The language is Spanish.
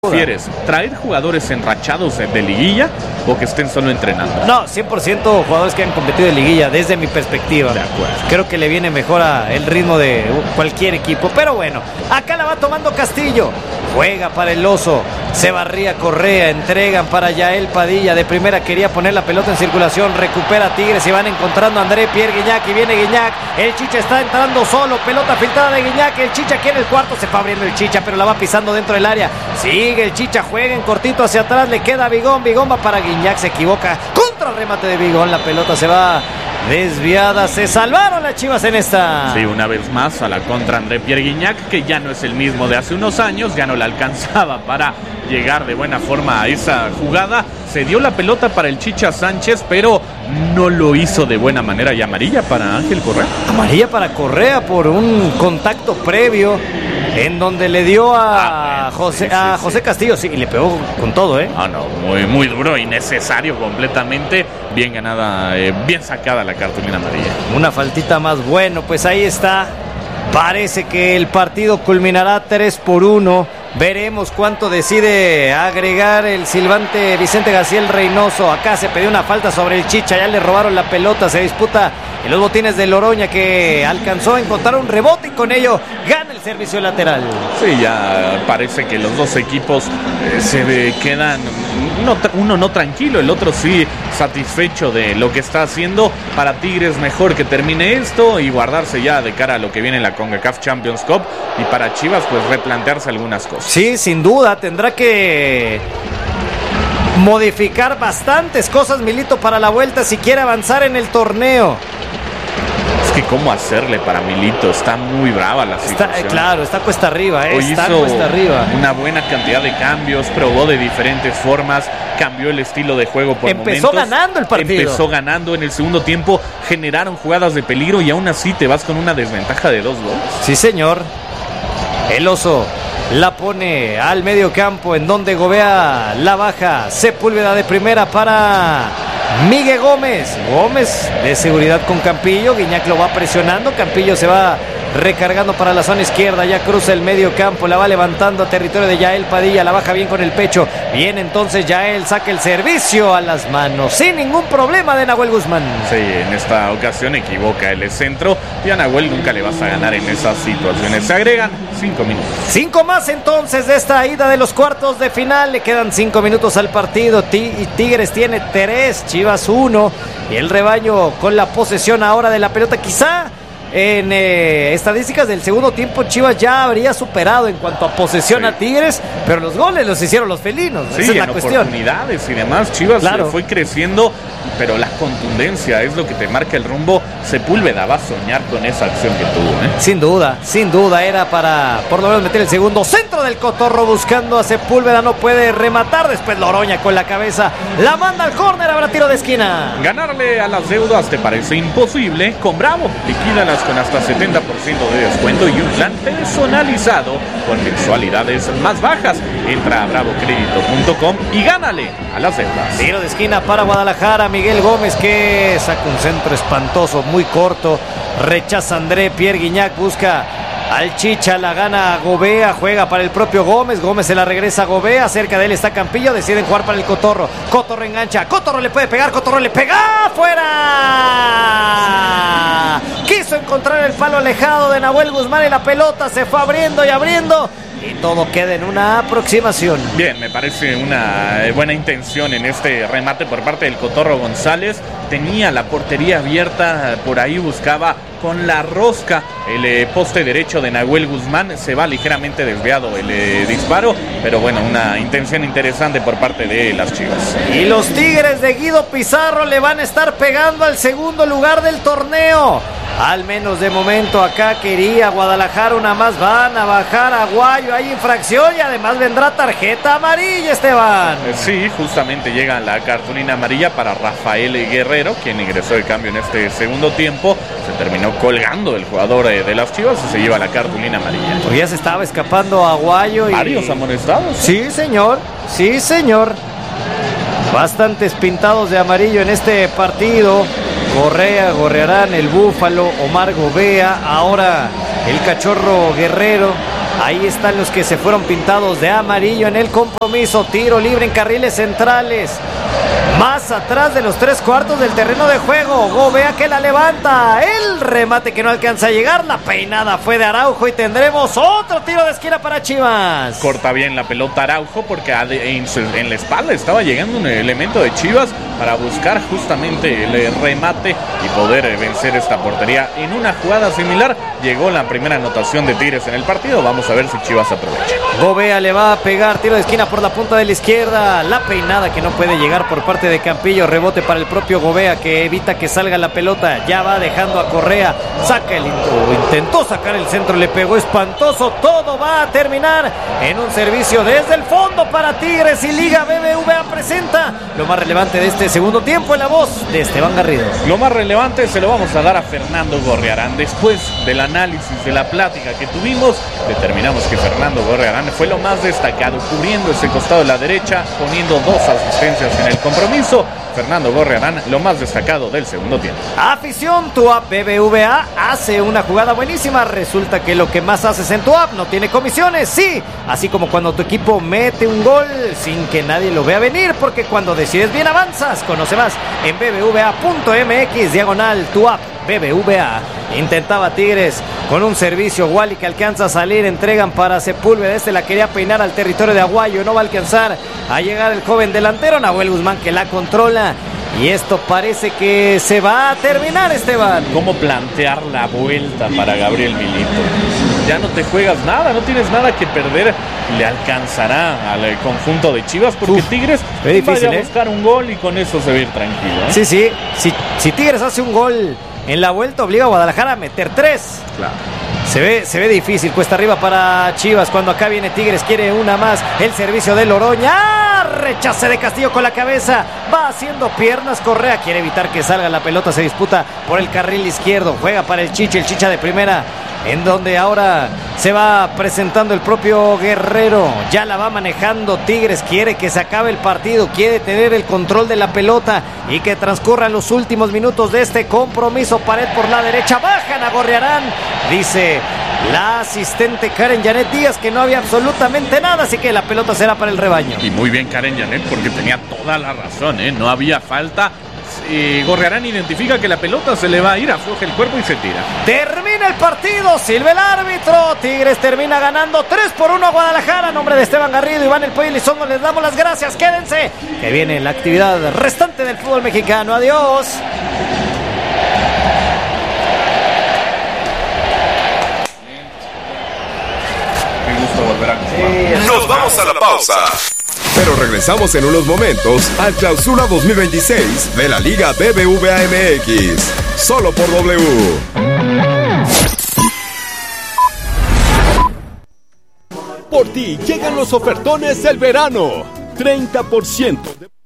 ¿Prefieres traer jugadores enrachados de liguilla o que estén solo entrenando? No, 100% jugadores que han competido en liguilla, desde mi perspectiva. De acuerdo. Creo que le viene mejor el ritmo de cualquier equipo. Pero bueno, acá la va tomando Castillo. Juega para el Oso. Se barría Correa. Entregan para Yael Padilla. De primera quería poner la pelota en circulación. Recupera Tigres y van encontrando a André Pierre Guignac. Y viene Guignac. El Chicha está entrando solo. Pelota filtrada de Guignac. El Chicha aquí en el cuarto. Se va abriendo el Chicha, pero la va pisando dentro del área. Sigue el Chicha. Juega en cortito hacia atrás. Le queda a Vigón. Vigón va para Guignac. Se equivoca. Contra remate de Vigón. La pelota se va desviada. Se salvaron las Chivas en esta. Sí, una vez más a la contra André Pierre Guignac, que ya no es el mismo de hace unos años. Ya no la alcanzaba para llegar de buena forma a esa jugada. Se dio la pelota para el Chicha Sánchez, pero no lo hizo de buena manera. Y amarilla para Ángel Correa. Amarilla para Correa por un contacto previo en donde le dio a José Castillo. Sí, y le pegó con todo, ¿eh? Ah, no, muy duro, innecesario completamente. Bien ganada, bien sacada la cartulina amarilla. Una faltita más. Bueno, pues ahí está. Parece que el partido culminará 3-1. Veremos cuánto decide agregar el silbante Vicente Gaciel Reynoso. Acá se pidió una falta sobre el Chicha. Ya le robaron la pelota. Se disputa en los botines de Loroña, que alcanzó a encontrar un rebote y con ello gana el servicio lateral. Sí, ya parece que los dos equipos se quedan uno no tranquilo, el otro sí satisfecho de lo que está haciendo. Para Tigres mejor que termine esto y guardarse ya de cara a lo que viene en la CONCACAF Champions Cup, y para Chivas pues replantearse algunas cosas. Sí, sin duda, tendrá que modificar bastantes cosas Milito para la vuelta si quiere avanzar en el torneo. Es que cómo hacerle para Milito, está muy brava la situación. Claro, está cuesta arriba, Hoy está hizo cuesta arriba. Una buena cantidad de cambios, probó de diferentes formas, cambió el estilo de juego por Empezó momentos. ganando el partido. Empezó ganando en el segundo tiempo, generaron jugadas de peligro y aún así te vas con una desventaja de 2 goles. Sí, señor. El Oso la pone al medio campo, en donde Gobea la baja. Sepúlveda de primera para Miguel Gómez. Gómez de seguridad con Campillo. Guignac lo va presionando. Campillo se va recargando para la zona izquierda. Ya cruza el medio campo. La va levantando a territorio de Yael Padilla. La baja bien con el pecho. Bien, entonces Yael saca el servicio a las manos sin ningún problema de Nahuel Guzmán. Sí, en esta ocasión equivoca el centro. Y a Nahuel nunca le vas a ganar en esas situaciones. Se agregan 5 minutos. 5 más entonces de esta ida de los cuartos de final. Le quedan 5 minutos al partido. Tigres tiene 3, Chivas 1. Y el rebaño con la posesión ahora de la pelota. Quizá en estadísticas del segundo tiempo Chivas ya habría superado en cuanto a posesión a Tigres, pero los goles los hicieron los felinos. Sí, esa es la en cuestión. Oportunidades y demás, Chivas claro. Fue creciendo, pero la contundencia es lo que te marca el rumbo. Sepúlveda va a soñar con esa acción que tuvo, ¿eh? Sin duda, era para por lo menos meter el segundo. Centro del Cotorro buscando a Sepúlveda, no puede rematar. Después Loroña con la cabeza la manda al córner, habrá tiro de esquina. Ganarle a las deudas te parece imposible. Con Bravo, liquídalas con hasta 70% de descuento y un plan personalizado con mensualidades más bajas. Entra a bravocredito.com y gánale a las deudas. Tiro de esquina para Guadalajara. Miguel Gómez, que saca un centro espantoso, muy corto. Rechaza André Pierre Guignac, busca al Chicha, la gana Gobea, juega para el propio Gómez. Gómez se la regresa a Gobea, cerca de él está Campillo, deciden jugar para el Cotorro. Cotorro engancha, Cotorro le puede pegar, Cotorro le pega, ¡fuera! Quiso encontrar el palo alejado de Nahuel Guzmán y la pelota se fue abriendo y abriendo. Y todo queda en una aproximación. Bien, me parece una buena intención en este remate por parte del Cotorro González. Tenía la portería abierta, por ahí buscaba con la rosca el poste derecho de Nahuel Guzmán. Se va ligeramente desviado el disparo, pero bueno, una intención interesante por parte de las Chivas. Y los Tigres de Guido Pizarro le van a estar pegando al segundo lugar del torneo. Al menos de momento. Acá quería Guadalajara una más, van a bajar a Aguayo, hay infracción y además vendrá tarjeta amarilla, Esteban. Sí, justamente llega la cartulina amarilla para Rafael Guerrero, quien ingresó de cambio en este segundo tiempo. Se terminó colgando el jugador de las Chivas y se lleva la cartulina amarilla. Pues ya se estaba escapando Aguayo y... ¿Varios amonestados? Sí, señor, sí, señor. Bastantes pintados de amarillo en este partido. Correa, Gorrearán, el Búfalo, Omar Gobea, ahora el Cachorro Guerrero. Ahí están los que se fueron pintados de amarillo en el compromiso. Tiro libre en carriles centrales. Más atrás de los 3/4 del terreno de juego. Gobea que la levanta. El remate que no alcanza a llegar. La peinada fue de Araujo y tendremos otro tiro de esquina para Chivas. Corta bien la pelota Araujo porque en la espalda estaba llegando un elemento de Chivas para buscar justamente el remate y poder vencer esta portería. En una jugada similar llegó la primera anotación de Tigres en el partido. Vamos a ver si Chivas aprovecha. Gobea le va a pegar tiro de esquina por la punta de la izquierda. La peinada que no puede llegar por parte de Campillo. Rebote para el propio Gobea que evita que salga la pelota. Ya va dejando a Correa. Saca el intentó sacar el centro. Le pegó espantoso. Todo va a terminar en un servicio desde el fondo para Tigres. Y Liga BBVA presenta lo más relevante de este segundo tiempo en la voz de Esteban Garrido. Lo más relevante se lo vamos a dar a Fernando Gorriarán. Después del análisis de la plática que tuvimos, determinamos que Fernando Gorriarán fue lo más destacado, cubriendo ese costado de la derecha, poniendo 2 asistencias en el compromiso. Fernando Gorriarán, lo más destacado del segundo tiempo. Afición, tu app BBVA hace una jugada buenísima. Resulta que lo que más haces en tu app no tiene comisiones, sí. Así como cuando tu equipo mete un gol sin que nadie lo vea venir, porque cuando decides bien avanzas. Conoce más en bbva.mx/tu app BBVA. Intentaba Tigres con un servicio. Wally que alcanza a salir. Entregan para Sepúlveda. La quería peinar al territorio de Aguayo. No va a alcanzar a llegar el joven delantero. Nahuel Guzmán que la controla. Y esto parece que se va a terminar, Esteban. ¿Cómo plantear la vuelta para Gabriel Milito? Ya no te juegas nada, no tienes nada que perder. Le alcanzará al conjunto de Chivas porque Tigres difícil, vaya a buscar un gol y con eso se va a ir tranquilo. Sí. Si Tigres hace un gol en la vuelta, obliga a Guadalajara a meter 3. Claro. Se ve difícil, cuesta arriba para Chivas. Cuando acá viene Tigres, quiere una más. El servicio de Loroña. Rechace de Castillo con la cabeza. Va haciendo piernas. Correa quiere evitar que salga la pelota. Se disputa por el carril izquierdo. Juega para el Chicha de primera. En donde ahora se va presentando el propio Guerrero. Ya la va manejando Tigres. Quiere que se acabe el partido. Quiere tener el control de la pelota y que transcurran los últimos minutos de este compromiso. Pared por la derecha. Bajan a Gorriarán. Dice la asistente Karen Janet Díaz que no había absolutamente nada. Así que la pelota será para el rebaño. Y muy bien Karen Janet porque tenía toda la razón, No había falta. Gorriarán identifica que la pelota se le va a ir, afloja el cuerpo y se tira. Termina el partido, silba el árbitro. Tigres termina ganando 3-1 a Guadalajara. A nombre de Esteban Garrido, Iván El Pollo Elizondo, les damos las gracias. Quédense, que viene la actividad restante del fútbol mexicano. Adiós. Qué gusto volver a jugar. Nos vamos a la pausa. Pero regresamos en unos momentos al Clausura 2026 de la Liga BBVA MX. Solo por W. Por ti llegan los ofertones del verano. 30% de